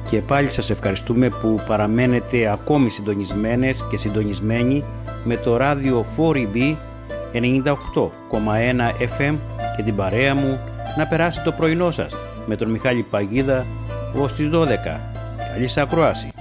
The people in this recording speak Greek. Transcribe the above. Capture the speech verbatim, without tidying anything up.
Και πάλι σας ευχαριστούμε που παραμένετε ακόμη συντονισμένες και συντονισμένοι με το ράδιο φορ ι μπι ενενήντα οκτώ κόμμα ένα εφ εμ και την παρέα μου να περάσει το πρωινό σας με τον Μιχάλη Παγίδα ως τις δώδεκα. Καλή σας ακρόαση.